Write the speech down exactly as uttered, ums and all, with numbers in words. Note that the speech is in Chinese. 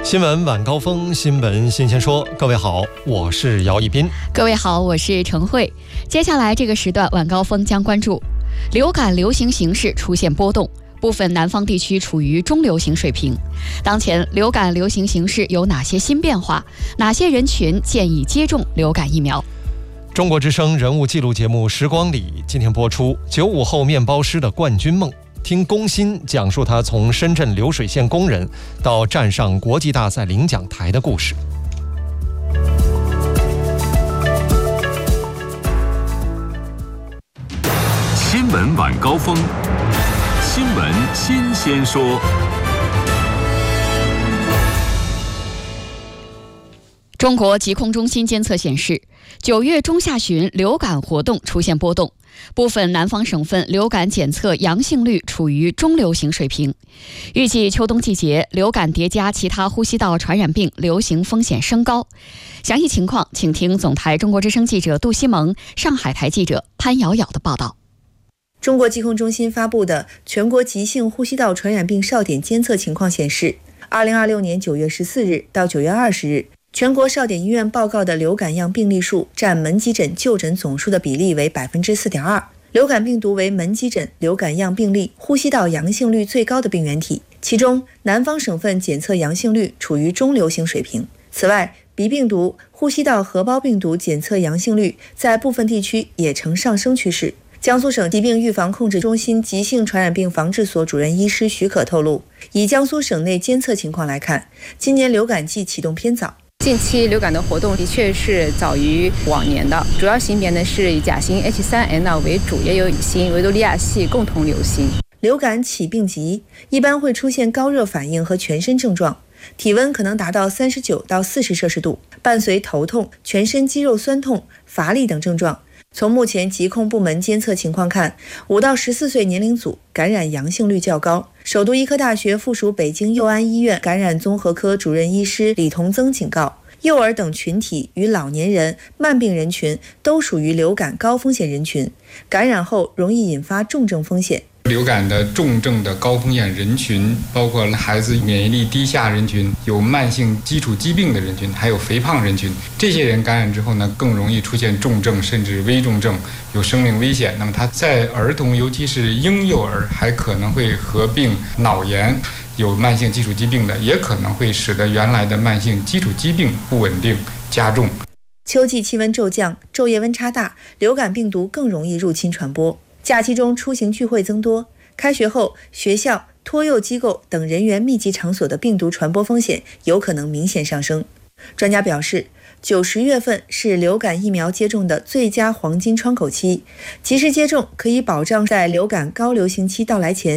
新闻晚高峰，新闻新鲜说。各位好，我是姚一斌。 各位好，我是程慧。接下来这个时段晚高峰将关注流感流行形势出现波动，部分南方地区处于中流行水平。当前流感流行形势有哪些新变化？哪些人群建议接种流感疫苗？ 中国之声人物纪录节目《时光里》今天播出九五后面包师的冠军梦，听龚鑫讲述他从深圳流水线工人到站上国际大赛领奖台的故事。 新闻晚高峰，新闻新鲜说。 中国疾控中心监测显示，九月中下旬流感活动出现波动，部分南方省份流感检测阳性率处于中流行水平。预计秋冬季节流感叠加其他呼吸道传染病流行风险升高。详细情况，请听总台中国之声记者杜西蒙、上海台记者潘瑶瑶的报道。 中国疾控中心发布的全国急性呼吸道传染病哨点监测情况显示，二零二六年九月十四日到九月二十日，全国哨点医院报告的流感样病例数占门急诊就诊总数的比例为 百分之四点二， 流感病毒为门急诊流感样病例呼吸道阳性率最高的病原体，其中南方省份检测阳性率处于中流行水平。此外，鼻病毒、呼吸道合胞病毒检测阳性率在部分地区也呈上升趋势。江苏省疾病预防控制中心急性传染病防治所主任医师许可透露，以江苏省内监测情况来看，今年流感季启动偏早。 近期流感的活动的确是早于往年的，主要型别呢是以甲型 H 三 N 九 为主，也有乙型维多利亚系共同流行。 流感起病急，一般会出现高热反应和全身症状，体温可能达到三十九到四十摄氏度，伴随头痛、全身肌肉酸痛、乏力等症状。从目前疾控部门监测情况看，五到十四岁年龄组感染阳性率较高。首都医科大学附属北京佑安医院感染综合科主任医师李同增警告，幼儿等群体与老年人、慢病人群都属于流感高风险人群，感染后容易引发重症风险。 流感的重症的高风险人群包括孩子免疫力低下人群，有慢性基础疾病的人群，还有肥胖人群。这些人感染之后呢，更容易出现重症甚至危重症，有生命危险。那么他在儿童，尤其是婴幼儿，还可能会合并脑炎，有慢性基础疾病的，也可能会使得原来的慢性基础疾病不稳定加重。 秋季气温骤降，昼夜温差大，流感病毒更容易入侵传播。假期中出行聚会增多，开学后学校、托幼机构等人员密集场所的病毒传播风险有可能明显上升。专家表示，九十月份是流感疫苗接种的最佳黄金窗口期，及时接种可以保障在流感高流行期到来前